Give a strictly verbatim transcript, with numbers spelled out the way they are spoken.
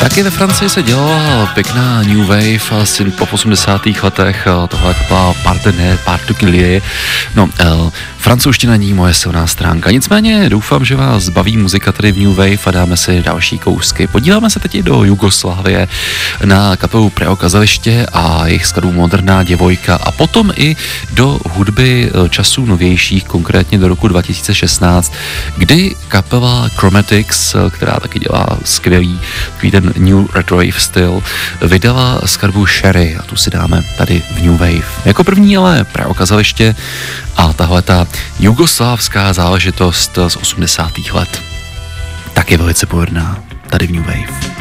Taky ve Francii se dělala pěkná new wave po osmdesátých letech, tohle byla Partenaire Particulier. No, eh, francouzština není moje silná stránka, nicméně doufám, že vás baví muzika tady v new wave a dáme si další kousky. Podíváme se teď i do Jugoslávie na kapelu Preokazaliště a jejich skladbu Moderná děvojka a potom i do hudby časů novějších, konkrétně do roku dva tisíce šestnáct, kdy kapela Chromatics, která taky dělá skvělý takový ten new retrowave styl, vydala skladbu Sherry a tu si dáme tady v new wave. Jako první ale Preokazaliště a tahle ta jugoslávská záležitost z osmdesátých let. Taky velice pohodlná tady v new wave.